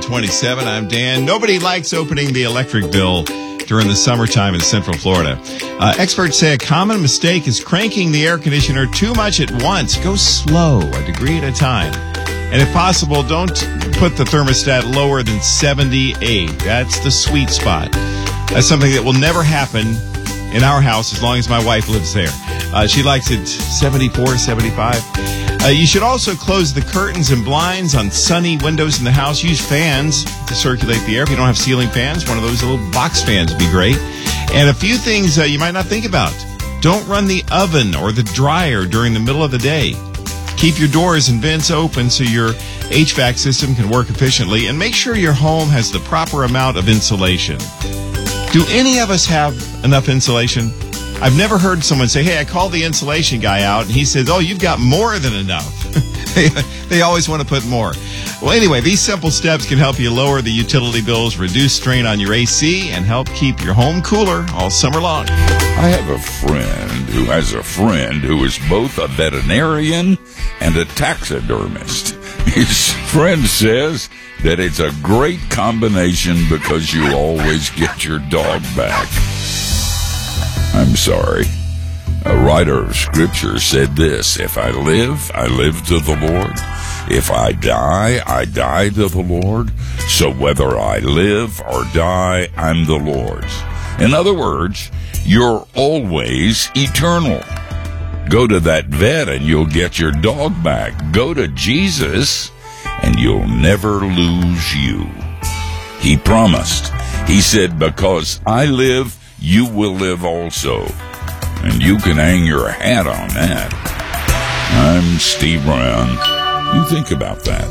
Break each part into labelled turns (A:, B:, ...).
A: 927. I'm Dan. Nobody likes opening the electric bill during the summertime in Central Florida. Experts say a common mistake is cranking the air conditioner too much at once. Go slow, a degree at a time. And if possible, don't put the thermostat lower than 78. That's the sweet spot. That's something that will never happen in our house as long as my wife lives there. She likes it 74, 75. You should also close the curtains and blinds on sunny windows in the house. Use fans to circulate the air. If you don't have ceiling fans, one of those little box fans would be great. And a few things you might not think about. Don't run the oven or the dryer during the middle of the day. Keep your doors and vents open so your HVAC system can work efficiently. And make sure your home has the proper amount of insulation. Do any of us have enough insulation? I've never heard someone say, hey, I called the insulation guy out, and he says, oh, you've got more than enough. They always want to put more. Well, anyway, these simple steps can help you lower the utility bills, reduce strain on your AC, and help keep your home cooler all summer long.
B: I have a friend who has a friend who is both a veterinarian and a taxidermist. His friend says that it's a great combination because you always get your dog back. I'm sorry. A writer of Scripture said this, if I live to the Lord. If I die to the Lord. So whether I live or die, I'm the Lord's. In other words, you're always eternal. Go to that vet and you'll get your dog back. Go to Jesus and you'll never lose you. He promised. He said, because I live, you will live also. And you can hang your hat on that. I'm Steve Brown. You think about that.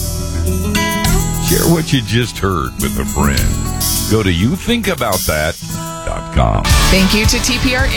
B: Share what you just heard with a friend. Go to youthinkaboutthat.com.
C: Thank you to TPR